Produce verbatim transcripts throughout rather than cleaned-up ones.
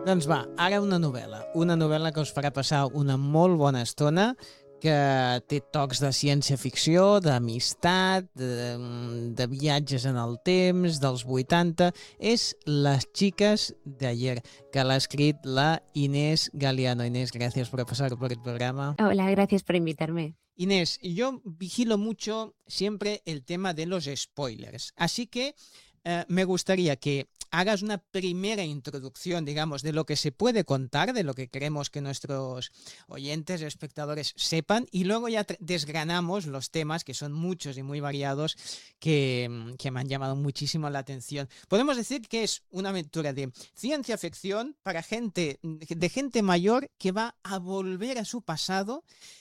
Doncs va, ara una novel·la. Una novel·la que us farà passar una molt bona estona, que té tocs de ciència-ficció, d'amistat, de, de viatges en el temps, dels vuitanta. És Las chicas de ayer, que l'ha escrit la Inés Galeano. Inés, gracias por pasar por el programa. Hola, gracias por invitarme. Inés, yo vigilo mucho siempre el tema de los spoilers, así que eh, me gustaría que hagas una primera introducción, digamos, de lo que se puede contar, de lo que queremos que nuestros oyentes, espectadores sepan, y luego ya desgranamos los temas, que son muchos y muy variados, que, que me han llamado muchísimo la atención. Podemos decir que es una aventura de ciencia ficción para gente, de gente mayor que va a volver a su pasado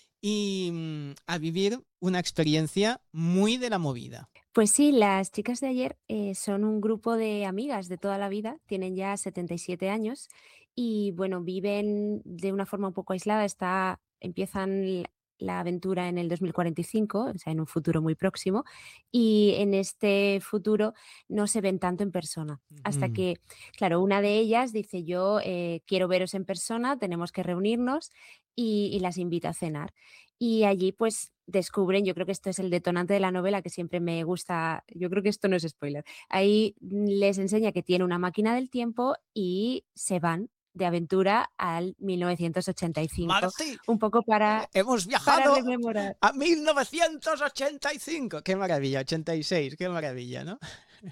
y mm, a vivir una experiencia muy de la movida. Pues sí, las chicas de ayer eh, son un grupo de amigas de toda la vida, tienen ya setenta y siete años y bueno, viven de una forma un poco aislada, está, empiezan l- la aventura en el dos mil cuarenta y cinco, o sea, en un futuro muy próximo, y en este futuro no se ven tanto en persona. Hasta Ujú. que, claro, una de ellas dice, yo eh, quiero veros en persona, tenemos que reunirnos y, y las invita a cenar. Y allí, pues, descubren, yo creo que esto es el detonante de la novela que siempre me gusta, yo creo que esto no es spoiler. Ahí mm, les enseña que tiene una máquina del tiempo y se van de aventura al mil novecientos ochenta y cinco, Marty, un poco eh, para hemos para viajado rememorar. a mil novecientos ochenta y cinco. Qué maravilla, ochenta y seis, qué maravilla, ¿no?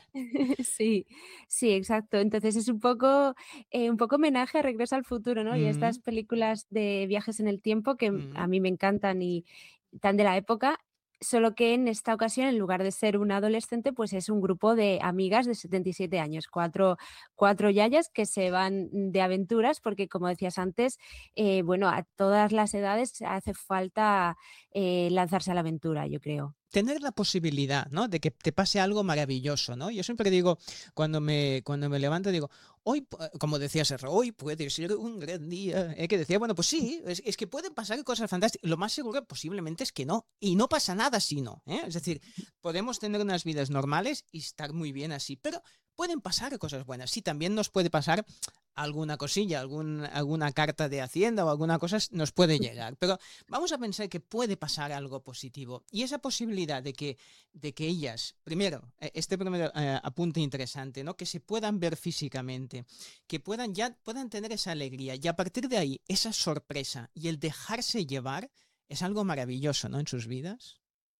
Sí, sí, exacto. Entonces es un poco, eh, un poco homenaje a Regreso al futuro, ¿no? Y estas Mm, películas de viajes en el tiempo que mm, a mm. mí me encantan y tan de la época, solo que en esta ocasión, en lugar de ser una adolescente, pues es un grupo de amigas de setenta y siete años, cuatro, cuatro yayas que se van de aventuras, porque como decías antes, eh, bueno, a todas las edades hace falta eh, lanzarse a la aventura, yo creo. Tener la posibilidad, ¿no? De que te pase algo maravilloso, ¿no? Yo siempre digo, cuando me, cuando me levanto, digo, hoy, pu- como decía Serra, hoy puede ser un gran día. ¿Eh? Que decía, bueno, pues sí, es, es que pueden pasar cosas fantásticas. Lo más seguro posiblemente es que no. Y no pasa nada si no. ¿Eh? Es decir, podemos tener unas vidas normales y estar muy bien así, pero pueden pasar cosas buenas. Sí, también nos puede pasar alguna cosilla, algún, alguna carta de Hacienda o alguna cosa nos puede llegar. Pero vamos a pensar que puede pasar algo positivo. Y esa posibilidad de que, de que ellas, primero, eh, este primer eh, apunte interesante, ¿no? Que se puedan ver físicamente, que puedan ya puedan tener esa alegría y a partir de ahí esa sorpresa y el dejarse llevar es algo maravilloso, ¿no? En sus vidas.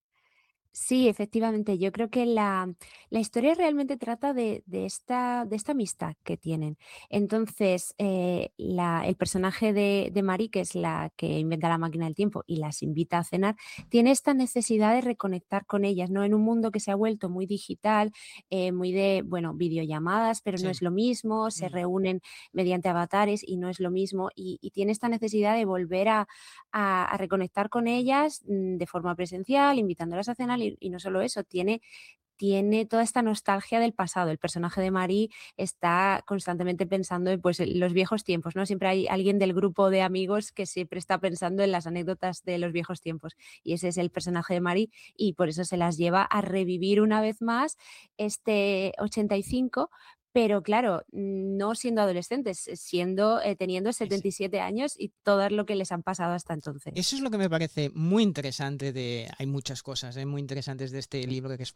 Sí, efectivamente. Yo creo que la, la historia realmente trata de, de esta, de esta amistad que tienen. Entonces, eh, la- el personaje de, de Marie, que es la que inventa la máquina del tiempo y las invita a cenar, tiene esta necesidad de reconectar con ellas, ¿no? En un mundo que se ha vuelto muy digital, eh, muy de, bueno, videollamadas, pero no Sí. es lo mismo, se Mm. reúnen mediante avatares y no es lo mismo, y, y tiene esta necesidad de volver a, a, a reconectar con ellas mm, de forma presencial, invitándolas a cenar y, y no solo eso, tiene, tiene toda esta nostalgia del pasado. El personaje de Marie está constantemente pensando en pues, en los viejos tiempos, ¿no? Siempre hay alguien del grupo de amigos que siempre está pensando en las anécdotas de los viejos tiempos y ese es el personaje de Marie y por eso se las lleva a revivir una vez más este ochenta y cinco, pero claro, no siendo adolescentes, siendo, eh, teniendo setenta y siete años y todo lo que les han pasado hasta entonces. Eso es lo que me parece muy interesante de... Hay muchas cosas ¿eh? Muy interesantes de este libro que es